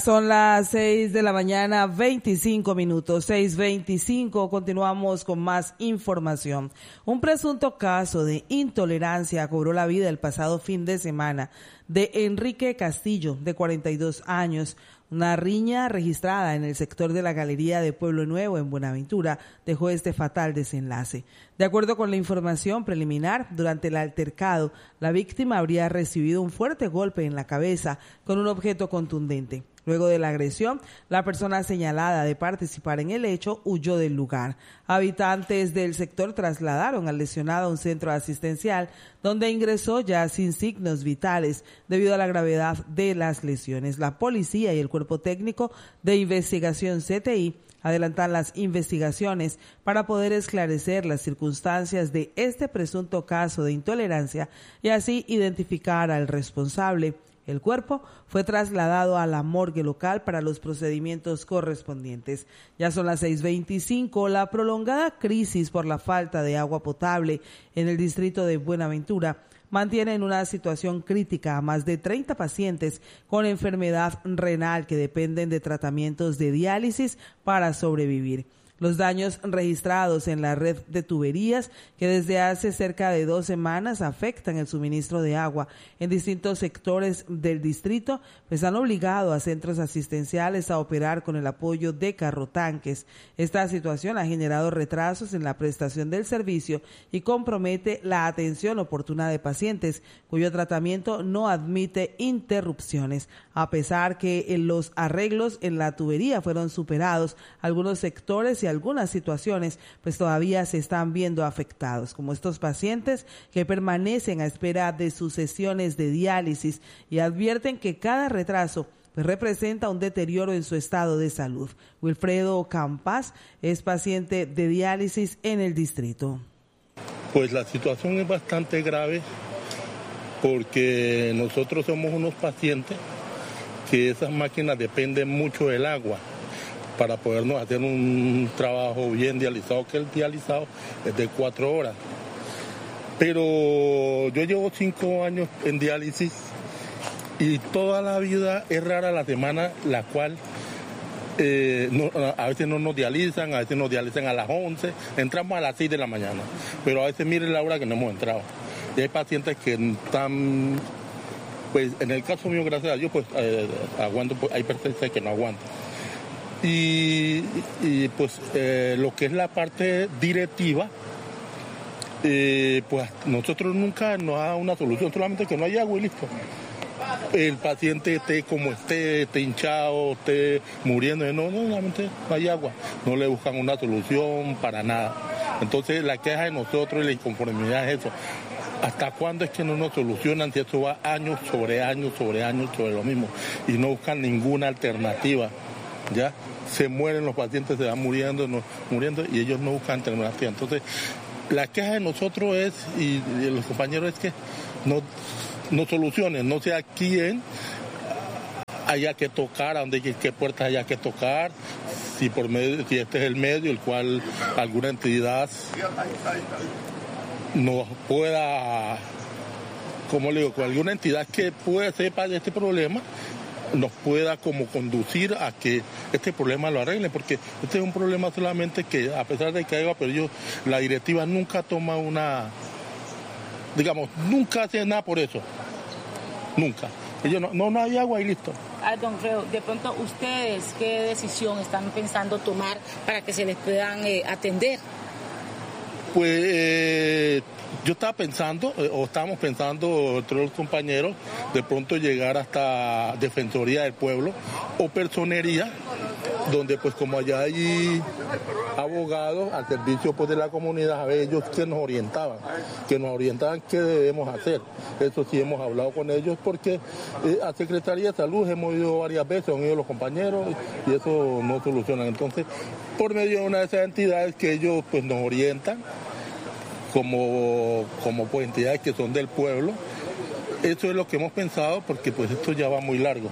Son las 6 de la mañana, 25 minutos, 6:25. Continuamos con más información. Un presunto caso de intolerancia cobró la vida el pasado fin de semana de Enrique Castillo, de 42 años. Una riña registrada en el sector de la Galería de Pueblo Nuevo en Buenaventura dejó este fatal desenlace. De acuerdo con la información preliminar, durante el altercado, la víctima habría recibido un fuerte golpe en la cabeza con un objeto contundente. Luego de la agresión, la persona señalada de participar en el hecho huyó del lugar. Habitantes del sector trasladaron al lesionado a un centro asistencial donde ingresó ya sin signos vitales debido a la gravedad de las lesiones. La policía y el cuerpo técnico de investigación CTI adelantan las investigaciones para poder esclarecer las circunstancias de este presunto caso de intolerancia y así identificar al responsable. El cuerpo fue trasladado a la morgue local para los procedimientos correspondientes. Ya son las 6:25. La prolongada crisis por la falta de agua potable en el distrito de Buenaventura mantiene en una situación crítica a más de 30 pacientes con enfermedad renal que dependen de tratamientos de diálisis para sobrevivir. Los daños registrados en la red de tuberías que desde hace cerca de 2 semanas afectan el suministro de agua en distintos sectores del distrito, pues han obligado a centros asistenciales a operar con el apoyo de carrotanques. Esta situación ha generado retrasos en la prestación del servicio y compromete la atención oportuna de pacientes cuyo tratamiento no admite interrupciones. A pesar que los arreglos en la tubería fueron superados, algunos sectores y algunas situaciones pues todavía se están viendo afectados, como estos pacientes que permanecen a espera de sus sesiones de diálisis y advierten que cada retraso pues representa un deterioro en su estado de salud. Wilfredo Campas es paciente de diálisis en el distrito. Pues la situación es bastante grave porque nosotros somos unos pacientes que esas máquinas dependen mucho del agua para podernos hacer un trabajo bien dializado, que el dializado es de 4 horas. Pero yo llevo 5 años en diálisis y toda la vida es rara la semana la cual a veces no nos dializan, a veces nos dializan a las 11, entramos a las 6 de la mañana, pero a veces miren la hora que no hemos entrado. Y hay pacientes que están, pues en el caso mío, gracias a Dios, pues aguanto, pues, hay pacientes que no aguantan. Y pues lo que es la parte directiva, pues nosotros nunca nos da una solución, solamente que no hay agua y listo. El paciente esté como esté hinchado, esté muriendo, no, solamente no hay agua, no le buscan una solución para nada. Entonces la queja de nosotros y la inconformidad es eso. ¿Hasta cuándo es que no nos solucionan si esto va años sobre años sobre años sobre lo mismo y no buscan ninguna alternativa? Ya se mueren los pacientes, se van muriendo y ellos no buscan alternativa. Entonces la queja de nosotros es, y de los compañeros, es que no solucionen, no sé a quién haya que tocar, a dónde, qué puertas haya que tocar, si este es el medio el cual alguna entidad nos pueda, como le digo, con alguna entidad que pueda sepa de este problema, nos pueda como conducir a que este problema lo arregle, porque este es un problema solamente que, a pesar de que haya, pero la directiva nunca toma nunca hace nada por eso, nunca. Ellos no hay agua y listo. Don Fredo, de pronto ustedes, ¿qué decisión están pensando tomar para que se les puedan atender? Pues yo estaba pensando, o estábamos pensando entre los compañeros, de pronto llegar hasta Defensoría del Pueblo o Personería, donde pues como allá hay abogados al servicio pues de la comunidad, a ver, ellos que nos orientaban qué debemos hacer. Eso sí hemos hablado con ellos porque a Secretaría de Salud hemos ido varias veces, han ido los compañeros y eso no solucionan. Entonces, por medio de una de esas entidades que ellos pues nos orientan, como pues, entidades que son del pueblo, eso es lo que hemos pensado porque pues esto ya va muy largo.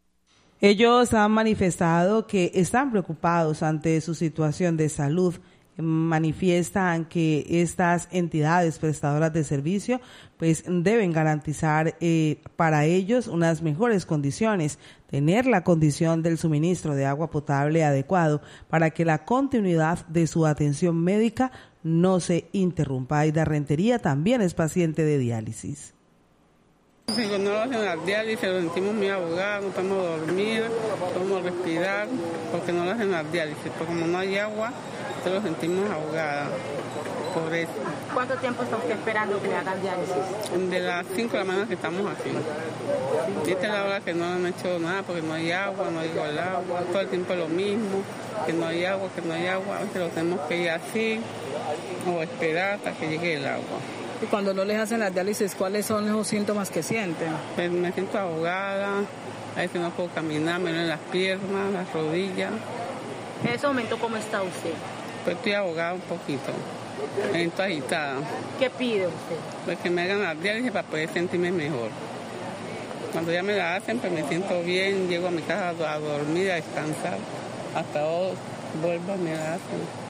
Ellos han manifestado que están preocupados ante su situación de salud. manifiestan que estas entidades prestadoras de servicio pues deben garantizar para ellos unas mejores condiciones, tener la condición del suministro de agua potable adecuado para que la continuidad de su atención médica no se interrumpa. Aida Rentería también es paciente de diálisis. Si no lo hacen la diálisis, lo sentimos muy ahogados, no podemos dormir, no podemos respirar, porque no lo hacen la diálisis, porque como no hay agua, se lo sentimos ahogada, por eso. ¿Cuánto tiempo está usted esperando que le hagan diálisis? De las 5 de la mañana que estamos aquí. Y esta es la hora que no han hecho nada, porque no hay agua, no llegó el agua, todo el tiempo es lo mismo, que no hay agua, a veces lo tenemos que ir así, o esperar hasta que llegue el agua. Y cuando no les hacen las diálisis, ¿cuáles son los síntomas que sienten? Pues me siento ahogada, a veces no puedo caminar, me duelen las piernas, las rodillas. En ese momento, ¿cómo está usted? Pues estoy ahogada un poquito, me siento agitada. ¿Qué pide usted? Pues que me hagan las diálisis para poder sentirme mejor. Cuando ya me la hacen, pues me siento bien, llego a mi casa a dormir, a descansar, hasta hoy vuelvo y me la hacen.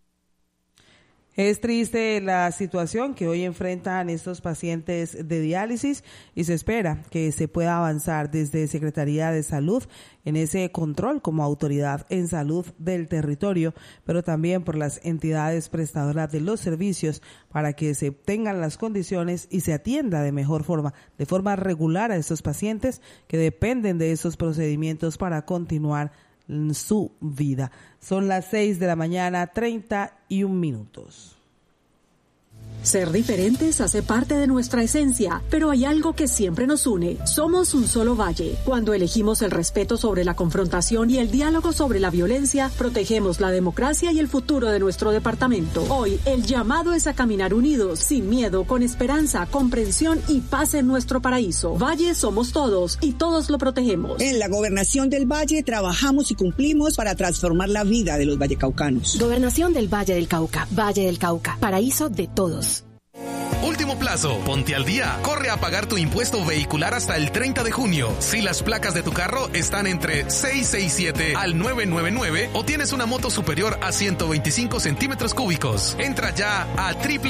Es triste la situación que hoy enfrentan estos pacientes de diálisis y se espera que se pueda avanzar desde Secretaría de Salud en ese control como autoridad en salud del territorio, pero también por las entidades prestadoras de los servicios para que se tengan las condiciones y se atienda de mejor forma, de forma regular a estos pacientes que dependen de esos procedimientos para continuar su vida. Son las 6 de la mañana, 31 minutos. Ser diferentes hace parte de nuestra esencia, pero hay algo que siempre nos une. Somos un solo valle. Cuando elegimos el respeto sobre la confrontación y el diálogo sobre la violencia, protegemos la democracia y el futuro de nuestro departamento. Hoy, el llamado es a caminar unidos, sin miedo, con esperanza, comprensión y paz en nuestro paraíso. Valle somos todos y todos lo protegemos. En la Gobernación del Valle trabajamos y cumplimos para transformar la vida de los vallecaucanos. Gobernación del Valle del Cauca, paraíso de todos. Último plazo, ponte al día. Corre a pagar tu impuesto vehicular hasta el 30 de junio. Si las placas de tu carro están entre 667 al 999 o tienes una moto superior a 125 centímetros cúbicos. Entra ya a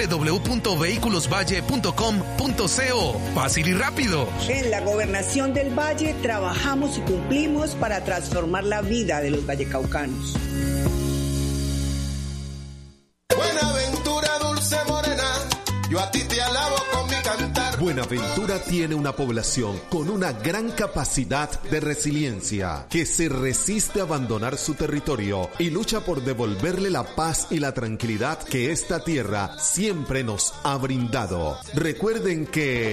www.vehiculosvalle.com.co. Fácil y rápido. En la Gobernación del Valle trabajamos y cumplimos para transformar la vida de los vallecaucanos. Buenaventura, dulce morena, yo a ti te alabo con mi cantar. Buenaventura tiene una población con una gran capacidad de resiliencia, que se resiste a abandonar su territorio y lucha por devolverle la paz y la tranquilidad que esta tierra siempre nos ha brindado. Recuerden que